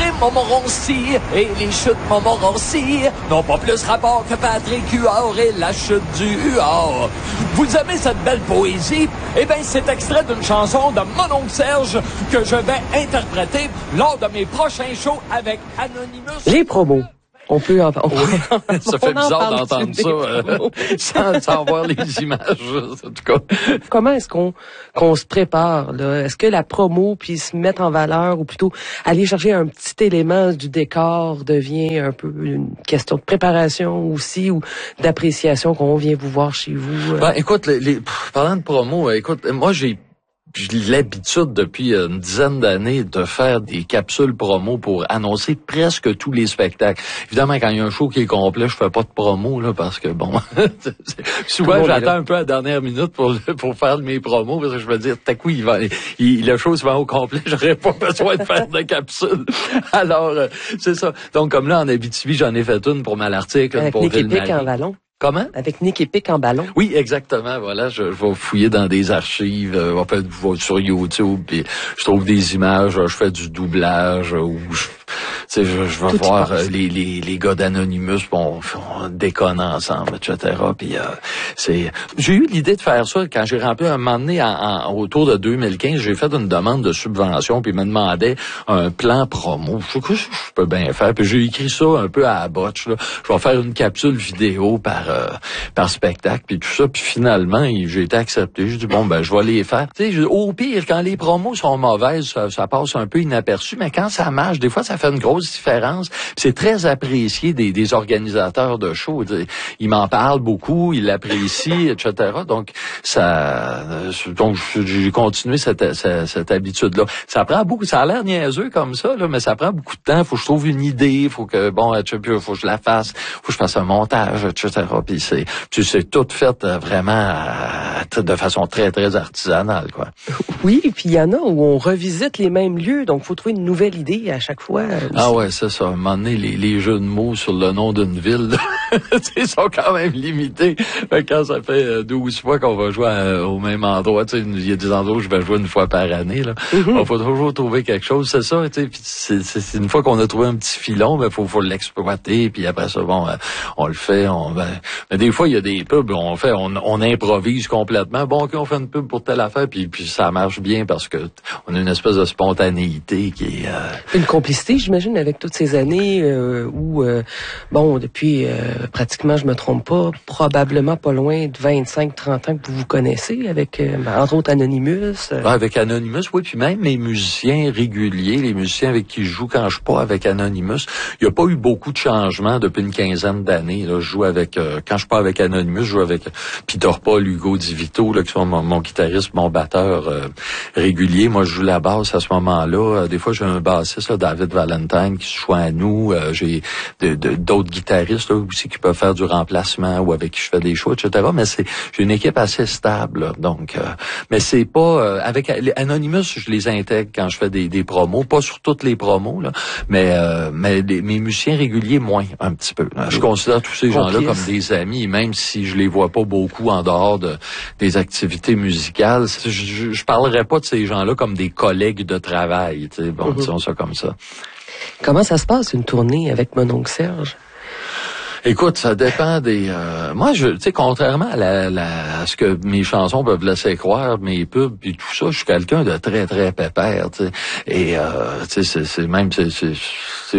et Montmorency et les chutes Montmorency n'ont pas plus rapport que Patrick Huard et la chute du Huard. Vous aimez cette belle poésie? Eh bien, c'est extrait d'une chanson de mon oncle Serge que je vais interpréter lors de mes prochains shows avec Anonymous. Les promos. On peut en parler. Ça fait bizarre d'entendre ça sans voir les images, en tout cas. Comment est-ce qu'on se prépare, là? Est-ce que la promo, puis se mettre en valeur, ou plutôt aller chercher un petit élément du décor devient un peu une question de préparation aussi, ou d'appréciation qu'on vient vous voir chez vous? Ben, écoute, parlant de promo, écoute, moi, j'ai l'habitude depuis une dizaine d'années de faire des capsules promo pour annoncer presque tous les spectacles. Évidemment, quand il y a un show qui est complet, je fais pas de promo, là, parce que bon, souvent j'attends un peu à la dernière minute pour faire mes promos, parce que je me dis, t'as coup, le show se vend au complet, j'aurais pas besoin de faire de capsules. Alors, c'est ça. Donc, comme là, en Abitibi, j'en ai fait une pour Malartic, une pour Ville-Marie. En ballon. Comment? Avec Nick Epic en ballon. Oui, exactement. Voilà, je vais fouiller dans des archives, en fait, je vais sur YouTube, puis je trouve des images, je fais du doublage, ou je vais voir les gars d'Anonymous, on déconne ensemble, etc. Puis j'ai eu l'idée de faire ça quand j'ai rempli un moment donné autour de 2015, j'ai fait une demande de subvention, puis ils me demandaient un plan promo. Je peux bien faire, puis j'ai écrit ça un peu à la botche, là. Je vais faire une capsule vidéo par spectacle, puis tout ça, puis finalement, j'ai été accepté. J'ai dit, bon, ben, je vais les faire. Tu sais, au pire, quand les promos sont mauvaises, ça passe un peu inaperçu, mais quand ça marche, des fois, ça fait une grosse différence. Puis c'est très apprécié des organisateurs de shows. Ils m'en parlent beaucoup, ils l'apprécient, etc. Donc, j'ai continué cette habitude-là. Ça prend beaucoup, ça a l'air niaiseux comme ça, là, mais ça prend beaucoup de temps. Faut que je trouve une idée, faut que je la fasse, faut que je fasse un montage, etc. Puis c'est tout fait vraiment de façon très, très artisanale, quoi. Oui, puis il y en a où on revisite les mêmes lieux, donc faut trouver une nouvelle idée à chaque fois. Ah ouais, c'est ça. À un moment donné, les jeux de mots sur le nom d'une ville, ils sont quand même limités. Quand ça fait 12 fois qu'on va jouer au même endroit, il y a des endroits où je vais jouer une fois par année, là. Il faut toujours trouver quelque chose, c'est ça, tu sais. Puis c'est une fois qu'on a trouvé un petit filon, ben faut l'exploiter, puis après ça, bon, on le fait, mais des fois, il y a des pubs, on improvise complètement. Bon, OK, on fait une pub pour telle affaire, puis ça marche bien parce que on a une espèce de spontanéité qui est... Une complicité, j'imagine, avec toutes ces années où, depuis pratiquement, je me trompe pas, probablement pas loin de 25-30 ans que vous vous connaissez avec, entre autres, Anonymous. Avec Anonymous, oui, puis même mes musiciens réguliers, les musiciens avec qui je joue quand je suis pas avec Anonymous, il n'y a pas eu beaucoup de changements depuis une quinzaine d'années. Là, je joue avec, quand je suis pas avec Anonymous, je joue avec Peter Paul, Hugo Di Vito, là, qui sont mon guitariste, mon batteur régulier. Moi, je joue la basse à ce moment-là. Des fois, j'ai un bassiste, là, David Valentine, qui se joint à nous. J'ai d'autres guitaristes là, aussi qui peuvent faire du remplacement ou avec qui je fais des shows, etc. Mais j'ai une équipe assez stable. Là, donc, mais c'est pas... avec Anonymous, je les intègre quand je fais des promos. Pas sur toutes les promos, là, mais mes musiciens réguliers, moins, un petit peu. Je considère tous ces gens-là comme des amis, même si je les vois pas beaucoup en dehors des activités musicales. Je parlerais pas de ces gens-là comme des collègues de travail, tu sais, bon, disons ça comme ça. Comment ça se passe, une tournée avec mon oncle Serge? Écoute, ça dépend des... moi, tu sais, contrairement à ce que mes chansons peuvent laisser croire, mes pubs puis tout ça, je suis quelqu'un de très, très pépère, tu sais. Et, tu sais, c'est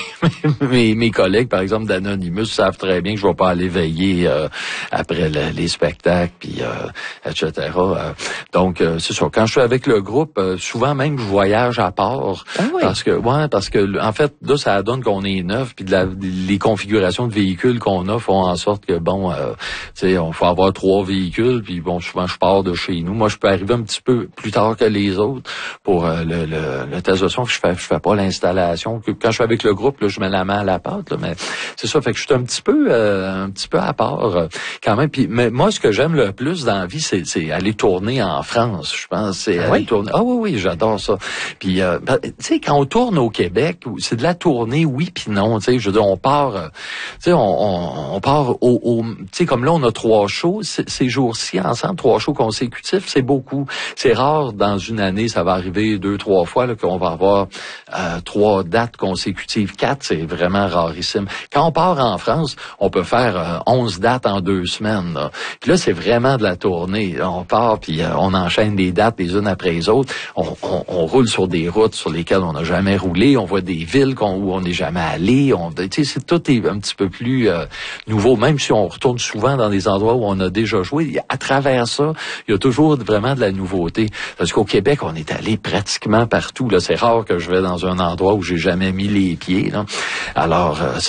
mes collègues, par exemple, d'Anonymous, savent très bien que je vais pas aller veiller après les spectacles, puis etc. Donc, c'est ça. Quand je suis avec le groupe, souvent même, je voyage à part. Ah oui? Parce que, en fait, là, ça donne qu'on est neuf, puis les configurations de véhicules qu'on a font en sorte que, bon, tu sais, on faut avoir 3 véhicules, puis bon, souvent, je pars de chez nous. Moi, je peux arriver un petit peu plus tard que les autres pour le test de son. Je fais pas l'installation. Quand je suis avec le groupe, là, je mets la main à la pâte, là, mais c'est ça. Fait que je suis un petit peu à part, quand même. Puis, mais moi, ce que j'aime le plus dans la vie, c'est aller tourner en France. Je pense, c'est aller tourner. Ah oui, j'adore ça. Puis, tu sais, quand on tourne au Québec, c'est de la tournée, oui puis non. Tu sais, je veux dire, on part, tu sais, on part tu sais, comme là, on a 3 shows, ces jours-ci, ensemble, 3 shows consécutifs, c'est beaucoup. C'est rare, dans une année, ça va arriver 2-3 fois, là, qu'on va avoir 3 dates consécutives. 4, c'est vraiment rarissime. Quand on part en France, on peut faire 11 dates en 2 semaines, là. Puis là, c'est vraiment de la tournée. On part, puis on enchaîne des dates les unes après les autres. On roule sur des routes sur lesquelles on n'a jamais roulé. On voit des villes où on n'est jamais allé. Tu sais, tout est un petit peu plus nouveau. Même si on retourne souvent dans des endroits où on a déjà joué, à travers ça, il y a toujours vraiment de la nouveauté. Parce qu'au Québec, on est allé pratiquement partout. Là, c'est rare que je vais dans un endroit où j'ai jamais mis les pieds, là. Alors,